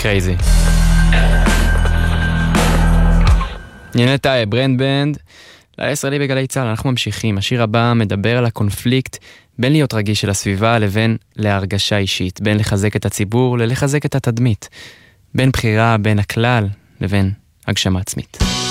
קרייזי. נינתה ברנד בנד, לישראלי בגלי צהל. אנחנו ממשיכים. השיר הבא מדבר על הקונפליקט בין להיות רגיש של הסביבה לבין להרגשה אישית, בין לחזק את הציבור ללחזק את התדמית, בין בחירה בין הכלל לבין הגשמה עצמית.